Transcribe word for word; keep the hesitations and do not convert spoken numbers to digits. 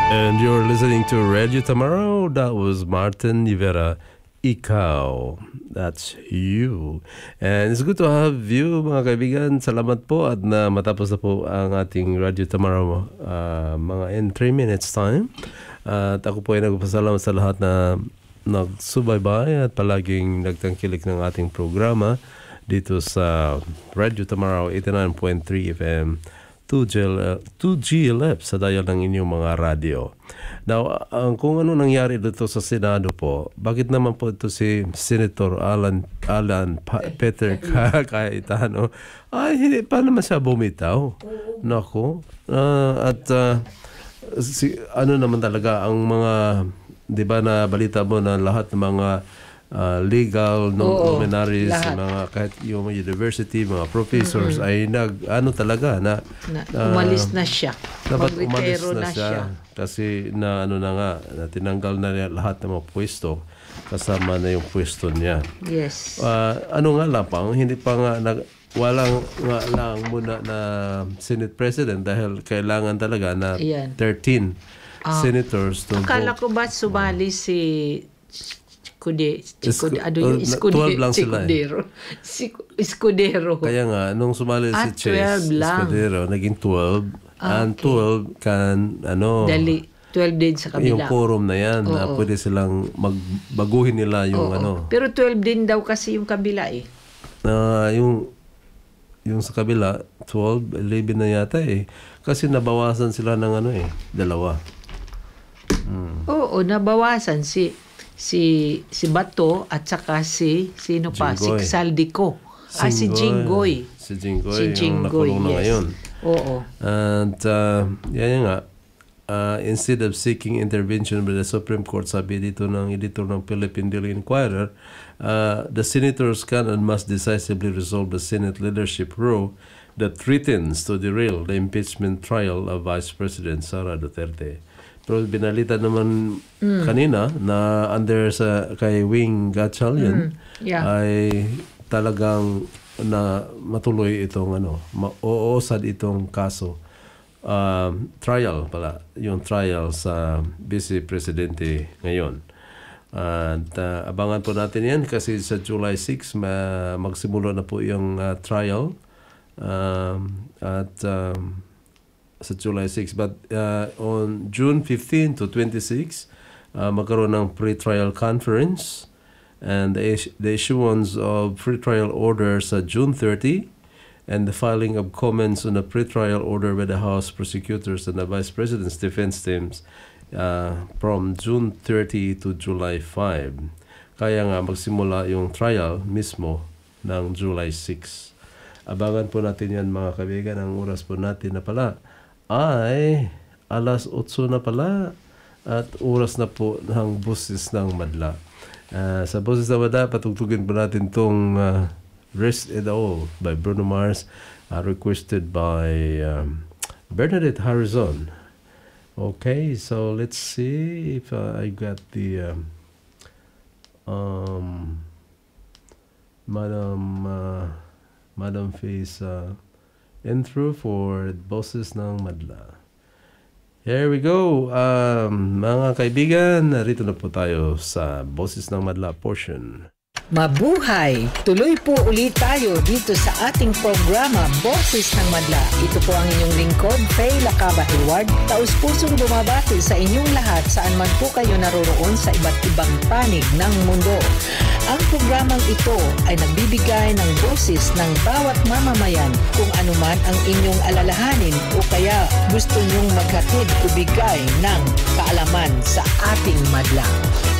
And you're listening to Radio Tomorrow. That was Martin Rivera, Ikaw. That's you. And it's good to have you, mga kaibigan. Salamat po at na matapos na po ang ating Radio Tomorrow uh, mga in three minutes time. Uh, at ako po ay nagpasalamat sa lahat na nagsubaybay at palaging nagtangkilik ng ating programa dito sa Radio Tomorrow eighty-nine point three F M. two G L F sa dial ng inyong mga radio. Now, ang kung ano nangyari dito sa Senado po, bakit naman po ito si Senator Alan Alan pa, Peter Cayetano ay hindi pa naman siya bumitaw. Nako. Uh, at uh, si, ano naman talaga ang mga, di ba na balita mo na lahat ng mga Uh, legal no, luminaries, mga kahit yung university, mga professors mm-hmm. ay nag ano talaga na, na uh, umalis na siya. Dapat umalis na, na siya, siya. Kasi na ano na nga, na tinanggal na niya lahat ng mga pwesto kasama na yung pwesto niya. Yes. Uh, ano nga lang pang hindi pa nga nag walang nga lang muna na Senate President dahil kailangan talaga na Ayan. thirteen ah. senators to Akala ko ba sumali si Kude, Escude, ano yung twelve lang sila eh. Escudero. Kaya nga, nung sumali ah, si Chase Escudero, naging twelve. Ah, and okay. twelve can, ano... Dali, twelve din sa kabila. Yung quorum na yan, Oo. na pwede silang magbaguhin nila yung Oo. ano. Pero twelve din daw kasi yung kabila eh. Uh, yung, yung sa kabila, twelve, eleven na yata eh. Kasi nabawasan sila ng ano eh, dalawa. Hmm. Oo, nabawasan si... si si Bato at saka si sino pa Jinggoy. si Saldico ah si Jinggoy si Jinggoy si yung nakulong na yes. ngayon. Oo. And uh, yan nga uh, instead of seeking intervention by the Supreme Court, sabi dito ng editor ng Philippine Daily Inquirer, uh, the senators can and must decisively resolve the Senate leadership row that threatens to derail the impeachment trial of Vice President Sara Duterte. Pero binalita naman mm. kanina na under sa kay Wing Gatchalian mm. yeah. ay talagang na matuloy itong ano, ma-oosad itong kaso. Um, trial pala, yung trial sa Vice Presidente ngayon. At uh, abangan po natin yan kasi sa July sixth ma- magsimula na po yung uh, trial. Um, at um, sa July sixth, but uh, on June fifteenth to twenty-sixth uh, magkaroon ng pre-trial conference and the, is- the issuance of pre-trial orders sa June thirtieth and the filing of comments on a pre-trial order by the House prosecutors and the Vice President's defense teams uh, from June thirtieth to July fifth. Kaya nga magsimula yung trial mismo ng July sixth. Abangan po natin yan mga kaibigan. Ang oras po natin na pala ay alas otso na pala at oras na po ng Boses ng Madla. Uh, sa Boses ng Madla, patugtugin po natin itong uh, Rest It All by Bruno Mars, uh, requested by um, Bernadette Harrison. Okay, so let's see if uh, I got the um, um, Madam uh, Madam Face uh, intro for Boses ng Madla. Here we go. Um, mga kaibigan, narito na po tayo sa Boses ng Madla portion. Mabuhay! Tuloy po ulit tayo dito sa ating programa Boses ng Madla. Ito po ang inyong lingkod, Faye Lacaba Edward. Taus-pusong bumabati sa inyong lahat saan man po kayo naroroon sa iba't ibang panig ng mundo. Ang programang ito ay nagbibigay ng boses ng bawat mamamayan kung anuman ang inyong alalahanin o kaya gusto nyong maghatid o bigay ng kaalaman sa ating madla.